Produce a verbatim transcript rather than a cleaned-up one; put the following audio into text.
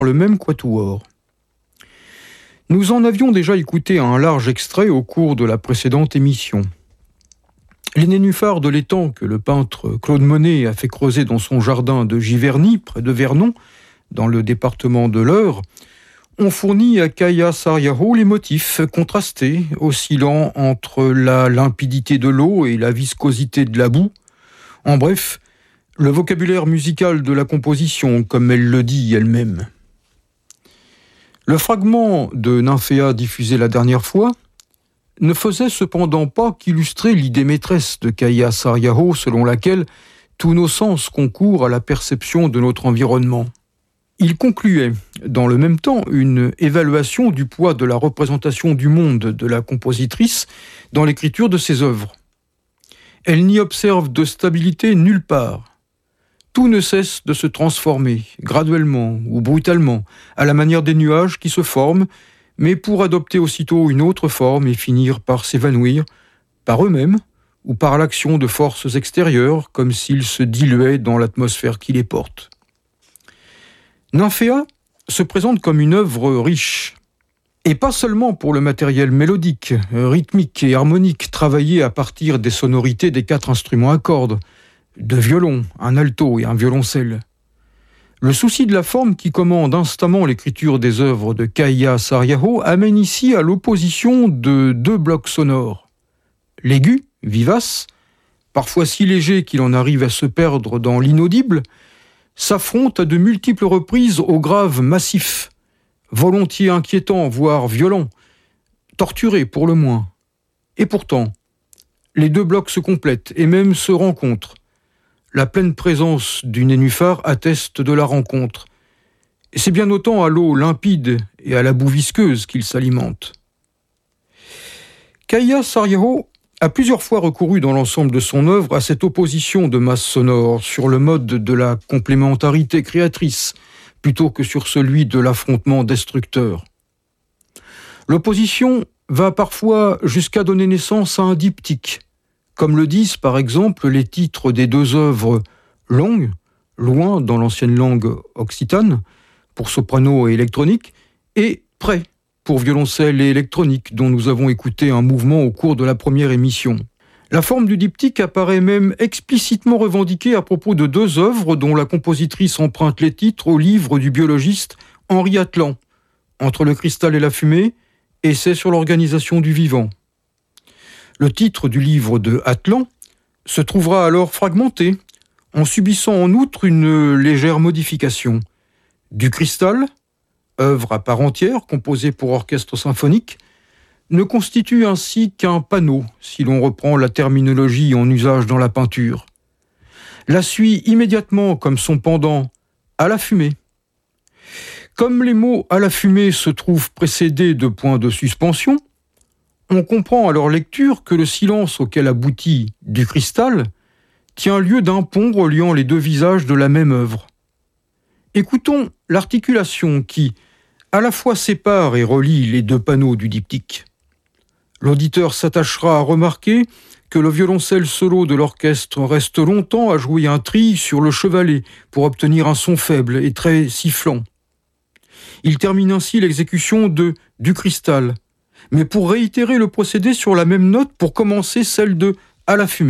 le même quatuor. Nous en avions déjà écouté un large extrait au cours de la précédente émission. Les nénuphars de l'étang que le peintre Claude Monet a fait creuser dans son jardin de Giverny, près de Vernon, dans le département de l'Eure, ont fourni à Kaia Saariaho les motifs contrastés, oscillant entre la limpidité de l'eau et la viscosité de la boue. En bref, le vocabulaire musical de la composition, comme elle le dit elle-même. Le fragment de Nymphéa diffusé la dernière fois ne faisait cependant pas qu'illustrer l'idée maîtresse de Kaia Saariaho selon laquelle tous nos sens concourent à la perception de notre environnement. Il concluait, dans le même temps, une évaluation du poids de la représentation du monde de la compositrice dans l'écriture de ses œuvres. Elle n'y observe de stabilité nulle part. Tout ne cesse de se transformer, graduellement ou brutalement, à la manière des nuages qui se forment, mais pour adopter aussitôt une autre forme et finir par s'évanouir, par eux-mêmes ou par l'action de forces extérieures, comme s'ils se diluaient dans l'atmosphère qui les porte. Nymphéa se présente comme une œuvre riche, et pas seulement pour le matériel mélodique, rythmique et harmonique travaillé à partir des sonorités des quatre instruments à cordes, deux violons, un alto et un violoncelle. Le souci de la forme qui commande instamment l'écriture des œuvres de Kaia Saariaho amène ici à l'opposition de deux blocs sonores. L'aigu, vivace, parfois si léger qu'il en arrive à se perdre dans l'inaudible, s'affronte à de multiples reprises au grave massif, volontiers inquiétant, voire violent, torturé pour le moins. Et pourtant, les deux blocs se complètent et même se rencontrent. La pleine présence du nénuphar atteste de la rencontre. Et c'est bien autant à l'eau limpide et à la boue visqueuse qu'il s'alimente. Kaia Saariaho a plusieurs fois recouru dans l'ensemble de son œuvre à cette opposition de masse sonore sur le mode de la complémentarité créatrice plutôt que sur celui de l'affrontement destructeur. L'opposition va parfois jusqu'à donner naissance à un diptyque, comme le disent par exemple les titres des deux œuvres longues, loin dans l'ancienne langue occitane, pour soprano et électronique, et près pour violoncelle et électronique, dont nous avons écouté un mouvement au cours de la première émission. La forme du diptyque apparaît même explicitement revendiquée à propos de deux œuvres dont la compositrice emprunte les titres au livre du biologiste Henri Atlan, Entre le cristal et la fumée, Essai sur l'organisation du vivant. Le titre du livre de Atlan se trouvera alors fragmenté, en subissant en outre une légère modification. Du cristal, œuvre à part entière composée pour orchestre symphonique, ne constitue ainsi qu'un panneau, si l'on reprend la terminologie en usage dans la peinture. La suit immédiatement comme son pendant à la fumée. Comme les mots à la fumée se trouvent précédés de points de suspension, on comprend à leur lecture que le silence auquel aboutit du cristal tient lieu d'un pont reliant les deux visages de la même œuvre. Écoutons l'articulation qui, à la fois sépare et relie les deux panneaux du diptyque. L'auditeur s'attachera à remarquer que le violoncelle solo de l'orchestre reste longtemps à jouer un tri sur le chevalet pour obtenir un son faible et très sifflant. Il termine ainsi l'exécution de « du cristal », mais pour réitérer le procédé sur la même note pour commencer celle de « à la fumée ».